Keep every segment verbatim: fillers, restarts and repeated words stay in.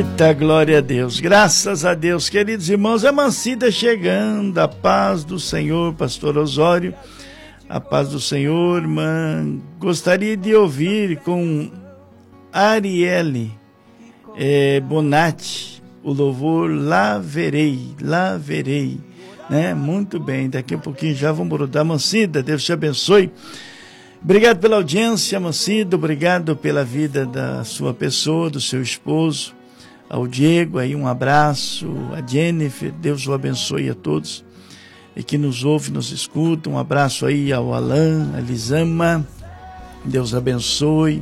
Eita, glória a Deus, graças a Deus, queridos irmãos, a Mancida chegando, a paz do Senhor, pastor Osório, a paz do Senhor, irmã. Gostaria de ouvir com Arielle é, Bonatti o louvor Lá Verei, Lá Verei, né? Muito bem, daqui a pouquinho já vamos brodar. Mancida, Deus te abençoe. Obrigado pela audiência, Mancida, obrigado pela vida da sua pessoa, do seu esposo, ao Diego, aí um abraço, a Jennifer, Deus o abençoe a todos e que nos ouve, nos escuta. Um abraço aí ao Alain, a Lisama, Deus abençoe.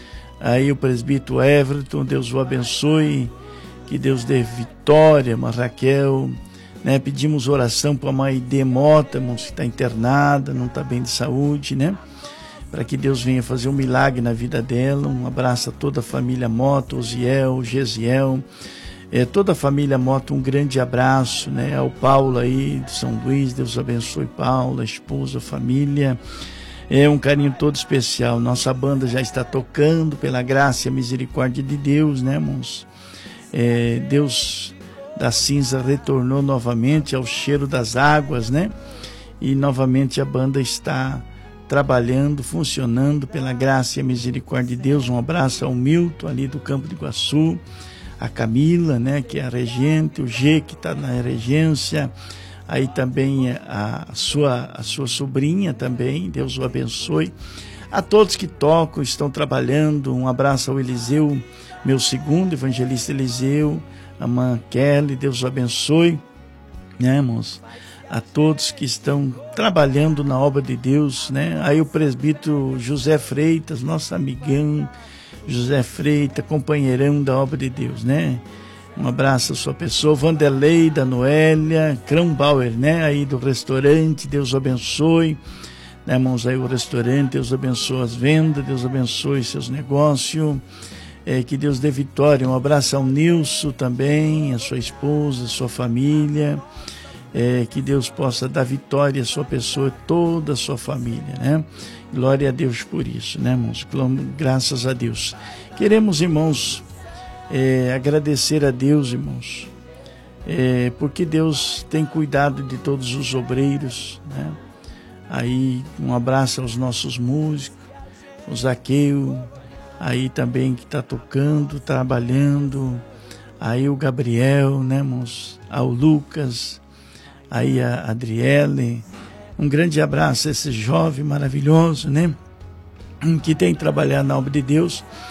Aí o presbítero Everton, Deus o abençoe, que Deus dê vitória, mas Raquel, né? Pedimos oração para a mãe Demota, que está internada, não está bem de saúde, né? Para que Deus venha fazer um milagre na vida dela. Um abraço a toda a família Mota, Osiel, Gesiel, é, toda a família Mota, um grande abraço, né? Ao Paulo aí de São Luís, Deus abençoe Paulo, a esposa, a família, é um carinho todo especial. Nossa banda já está tocando pela graça e a misericórdia de Deus, né, irmãos? É, Deus da cinza retornou novamente ao cheiro das águas, né? E novamente a banda está trabalhando, funcionando pela graça e a misericórdia de Deus. Um abraço ao Milton ali do Campo de Iguaçu, a Camila, né, que é a regente, o G, que está na regência, aí também a sua, a sua sobrinha também, Deus o abençoe. A todos que tocam, estão trabalhando, um abraço ao Eliseu, meu segundo, evangelista Eliseu, a irmã Kelly, Deus o abençoe, né, irmãos? A todos que estão trabalhando na obra de Deus, né? Aí o presbítero José Freitas, nosso amigão José Freitas, companheirão da obra de Deus, né? Um abraço à sua pessoa. Vanderlei, da Noélia, Kronbauer, né? Aí do restaurante, Deus abençoe, né, irmãos? Aí o restaurante, Deus abençoe as vendas, Deus abençoe seus negócios, é, que Deus dê vitória. Um abraço ao Nilson também, a sua esposa, a sua família. É, que Deus possa dar vitória à sua pessoa, toda a sua família, né? Glória a Deus por isso, né, irmãos? Graças a Deus. Queremos, irmãos, é, agradecer a Deus, irmãos, é, porque Deus tem cuidado de todos os obreiros, né? Aí, um abraço aos nossos músicos, o Zaqueu, aí também que está tocando, trabalhando, aí o Gabriel, né, irmãos? Ao Lucas, aí a Adriele, um grande abraço a esse jovem maravilhoso, né? Que tem trabalhado na obra de Deus.